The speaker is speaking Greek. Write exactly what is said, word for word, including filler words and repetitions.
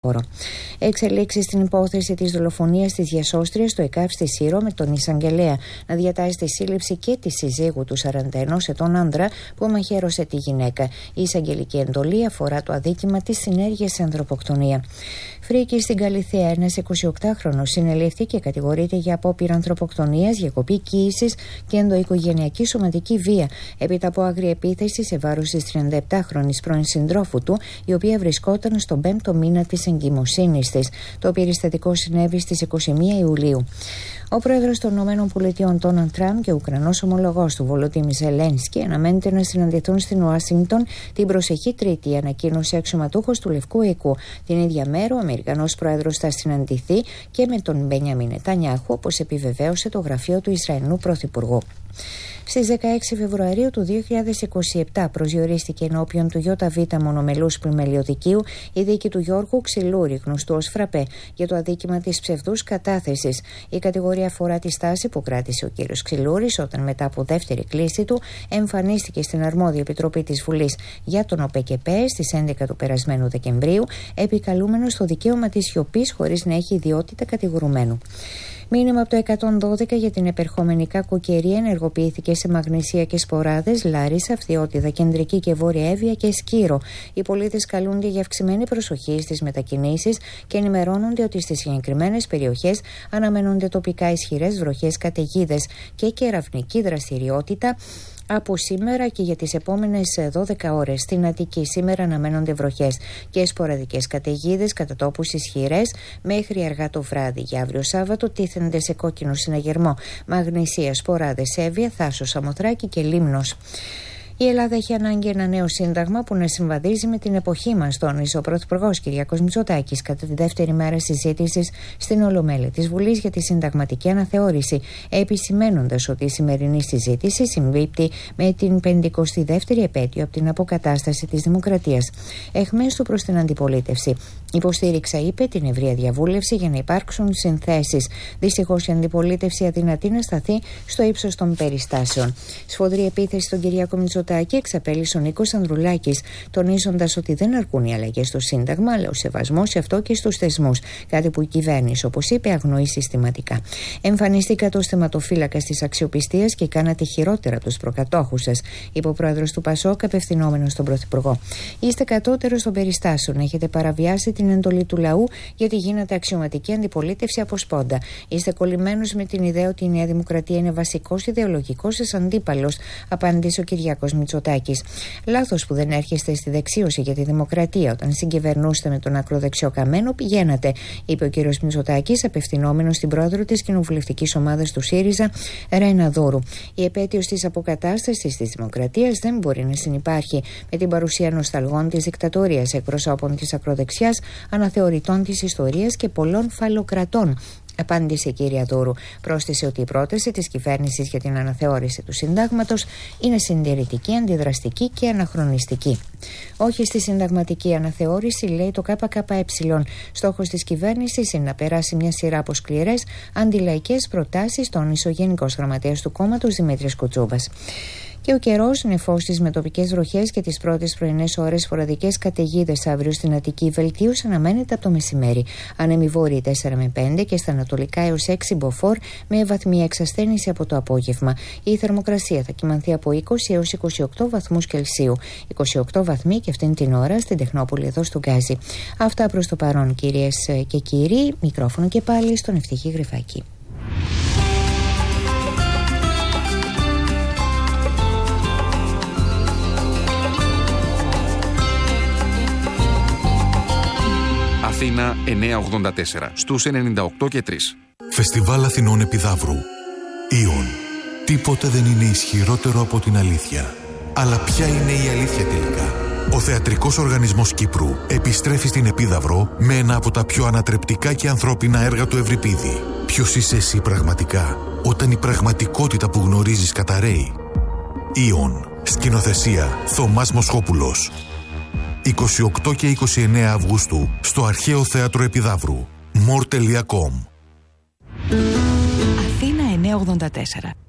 Εξελίξεις στην υπόθεση της δολοφονίας της διασώστριας στο ΕΚΑΒ στη Σύρο, με τον εισαγγελέα να διατάζει τη σύλληψη και τη συζύγου του σαράντα ενός ετών άντρα που μαχαίρωσε τη γυναίκα. Η εισαγγελική εντολή αφορά το αδίκημα της συνέργειας σε ανθρωποκτονία. Φρίκη στην Καλιθέα, ένας εικοσιοκτάχρονος συνελήφθη και κατηγορείται για απόπειρα ανθρωποκτονίας, διακοπή κοίησης και ενδοοικογενειακή σωματική βία, έπειτα από άγρια επίθεση σε βάρος της τριανταεπτάχρονης πρώην συντρόφου του, η οποία βρισκόταν στον πέμπτο μήνα της εγκυμοσύνης της. Το περιστατικό συνέβη στις είκοσι μία Ιουλίου. Ο πρόεδρος των ΗΠΑ Ντόναλντ Τραμπ και ο Ουκρανός ομολογός του Βολοντίμιρ Ζελένσκι αναμένεται να συναντηθούν στην Ουάσιγκτον την προσεχή Τρίτη, ανακοίνωσε αξιωματούχος του Λευκού Οίκου. Την ίδια μέρα ο Αμερικανός πρόεδρος θα συναντηθεί και με τον Μπένιαμιν Νετανιάχου, όπως επιβεβαίωσε το γραφείο του Ισραηλινού Πρωθυπουργού. Στις δεκαέξι Φεβρουαρίου του δύο χιλιάδες είκοσι επτά προσδιορίστηκε ενώπιον του ΙΒ Μονομελούς Πλημελιωδικείου η δίκη του Γιώργου Ξυλούρη, γνωστού ως Φραπέ, για το αδίκημα της ψευδούς κατάθεσης. Η κατηγορία αφορά τη στάση που κράτησε ο κύριος Ξυλούρης όταν, μετά από δεύτερη κλήση του, εμφανίστηκε στην αρμόδια επιτροπή της Βουλής για τον ΟΠΕΚΕΠΕ στις έντεκα του περασμένου Δεκεμβρίου, επικαλούμενος το δικαίωμα της σιωπής χωρίς να έχει ιδιότητα κατηγορουμένου. Μήνυμα από το εκατόν δώδεκα για την επερχόμενη κακοκαιρία ενεργοποιήθηκε σε Μαγνησία και Σποράδες, Λάρισα, Φθιώτιδα, Κεντρική και Βόρεια Εύβοια και Σκύρο. Οι πολίτες καλούνται για αυξημένη προσοχή στις μετακινήσεις και ενημερώνονται ότι στις συγκεκριμένες περιοχές αναμένονται τοπικά ισχυρές βροχές, καταιγίδες και κεραυνική δραστηριότητα. Από σήμερα και για τις επόμενες δώδεκα ώρες στην Αττική σήμερα αναμένονται βροχές και σποραδικές καταιγίδες, κατά τόπους ισχυρές, μέχρι αργά το βράδυ. Για αύριο Σάββατο τίθενται σε κόκκινο συναγερμό Μαγνησία, Σποράδες, Εύβοια, Θάσος, Σαμοθράκη και Λίμνος. Η Ελλάδα έχει ανάγκη ένα νέο σύνταγμα που να συμβαδίζει με την εποχή μας, τόνισε ο Πρωθυπουργός Κυριάκος Μητσοτάκης κατά τη δεύτερη μέρα συζήτησης στην Ολομέλεια της Βουλής για τη συνταγματική αναθεώρηση, επισημαίνοντας ότι η σημερινή συζήτηση συμπίπτει με την πενηκοστή δεύτερη επέτειο από την αποκατάσταση της δημοκρατίας. Εχμές του προς την αντιπολίτευση. Υποστήριξα, είπε, την ευρεία διαβούλευση για να υπάρξουν συνθέσεις. Δυστυχώς η αντιπολίτευση αδυνατεί να σταθεί στο ύψος των περιστάσεων. Σφοδρή επίθεση στον Κυριάκο Μητσοτάκη εξαπέλυσε ο Νίκος Ανδρουλάκης, τονίζοντας ότι δεν αρκούν οι αλλαγές στο Σύνταγμα, αλλά ο σεβασμός σε αυτό και στους θεσμούς. Κάτι που η κυβέρνηση, όπως είπε, αγνοεί συστηματικά. Εμφανιστήκατε ως θεματοφύλακας της αξιοπιστίας και κάνατε χειρότερα από τους προκατόχους σας, είπε ο πρόεδρος του ΠΑΣΟΚ, απευθυνόμενος στον Πρωθυπουργό. Είστε κατώτερος των περιστάσεων. Έχετε παραβιάσει την εντολή του λαού, γιατί γίνατε αξιωματική αντιπολίτευση από σπόντα. Είστε κολλημένος με την ιδέα ότι η Νέα Δημοκρατία είναι βασικός ιδεολογικός σας αντίπαλος, απάντησε ο Κυριάκος Μητσοτάκης. Λάθος που δεν έρχεστε στη δεξίωση για τη δημοκρατία. Όταν συγκυβερνούσατε με τον ακροδεξιό Καμένο, πηγαίνατε, είπε ο κ. Μητσοτάκης, απευθυνόμενος στην πρόεδρο της κοινοβουλευτικής ομάδας του ΣΥΡΙΖΑ, Ρένα Δούρου. Η επέτειος της αποκατάστασης της δημοκρατίας δεν μπορεί να συνυπάρχει με την παρουσία νοσταλγών της δικτατορίας, εκπροσώπων της ακροδεξιάς, αναθεωρητών της ιστορίας και πολλών φαλοκρατών, απάντησε η κυρία Δούρου. Πρόσθεσε ότι η πρόταση της κυβέρνησης για την αναθεώρηση του συντάγματος είναι συντηρητική, αντιδραστική και αναχρονιστική. Όχι στη συνταγματική αναθεώρηση, λέει το ΚΚΕ. Στόχος της κυβέρνησης είναι να περάσει μια σειρά από σκληρές αντιλαϊκές προτάσεις, τόνισε ο Γενικός Γραμματέας του κόμματος Δημήτρης Κουτσούμπας. Και ο καιρός, νεφώσεις με τοπικές βροχές και τις πρώτες πρωινές ώρες φοραδικές καταιγίδες αύριο στην Αττική. Βελτίωση αναμένεται από το μεσημέρι. Ανέμοι βόρειοι τέσσερα με πέντε και στα ανατολικά έως έξι μποφόρ, με βαθμία εξασθένηση από το απόγευμα. Η θερμοκρασία θα κυμανθεί από είκοσι έως είκοσι οκτώ βαθμούς Κελσίου. είκοσι οκτώ βαθμοί και αυτήν την ώρα στην Τεχνόπολη εδώ στο Γκάζι. Αυτά προς το παρόν, κυρίες και κύριοι. Μικρόφωνο και πάλι στον Ευτυχή Γρυφάκη. Αθήνα εννιακόσια ογδόντα τέσσερα, στους ενενήντα οκτώ και τρία. Φεστιβάλ Αθηνών Επιδαύρου. Ιον. Τίποτε δεν είναι ισχυρότερο από την αλήθεια. Αλλά ποια είναι η αλήθεια τελικά? Ο Θεατρικός Οργανισμός Κύπρου επιστρέφει στην Επίδαυρο με ένα από τα πιο ανατρεπτικά και ανθρώπινα έργα του Ευρυπίδη. Ποιος είσαι εσύ πραγματικά, όταν η πραγματικότητα που γνωρίζεις καταρρέει? Ιον. Σκηνοθεσία Θωμάς Μοσχόπουλος. είκοσι οκτώ και είκοσι εννέα Αυγούστου στο Αρχαίο Θέατρο Επιδαύρου. μορ τελεία κομ. Αθήνα εννιακόσια ογδόντα τέσσερα.